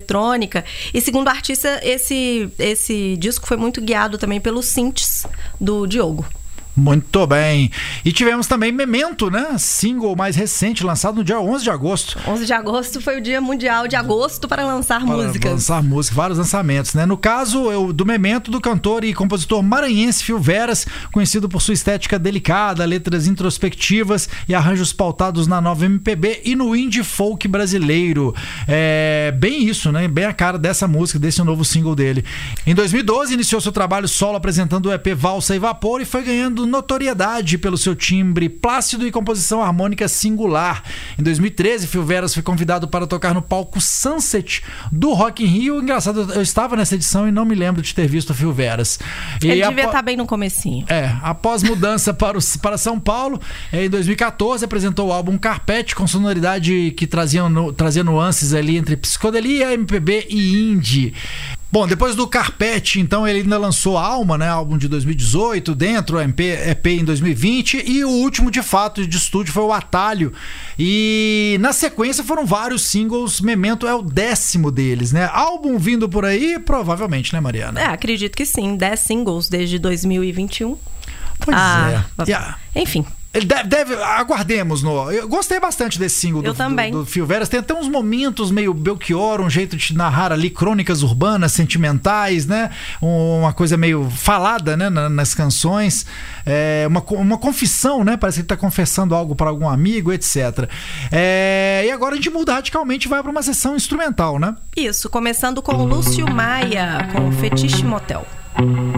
eletrônica. E segundo o artista, esse disco foi muito guiado também pelos synths do Diogo. Muito bem. E tivemos também Memento, né? Single mais recente, lançado no dia 11 de agosto. 11 de agosto foi o dia mundial de agosto para lançar músicas. Lançar músicas, vários lançamentos, né? No caso, do Memento, do cantor e compositor maranhense Fio Veras, conhecido por sua estética delicada, letras introspectivas e arranjos pautados na nova MPB e no indie folk brasileiro. É bem isso, né? Bem a cara dessa música, desse novo single dele. Em 2012, iniciou seu trabalho solo apresentando o EP Valsa e Vapor e foi ganhando notoriedade pelo seu timbre plácido e composição harmônica singular. Em 2013, Fio Veras foi convidado para tocar no palco Sunset do Rock in Rio. Engraçado, eu estava nessa edição e não me lembro de ter visto o Fio Veras. Ele devia estar bem no comecinho. Após mudança para São Paulo, em 2014 apresentou o álbum Carpete, com sonoridade que trazia nuances ali entre psicodelia, MPB e indie. Bom, depois do Carpete, então, ele ainda lançou Alma, né, álbum de 2018, dentro do EP em 2020, e o último, de fato, de estúdio foi o Atalho. E na sequência foram vários singles, Memento é o 10º deles, né? Álbum vindo por aí, provavelmente, né, Mariana? Acredito que sim, 10 singles desde 2021. Pois é. Enfim. Ele deve aguardemos. Eu gostei bastante desse single do Fio Veras. Tem até uns momentos meio Belchior, um jeito de narrar ali crônicas urbanas, sentimentais, né? Uma coisa meio falada, né? Nas canções. Uma confissão, né? Parece que ele tá confessando algo para algum amigo, etc. E agora a gente muda radicalmente e vai para uma sessão instrumental, né? Isso, começando com o Lúcio Maia, com o Fetiche Motel.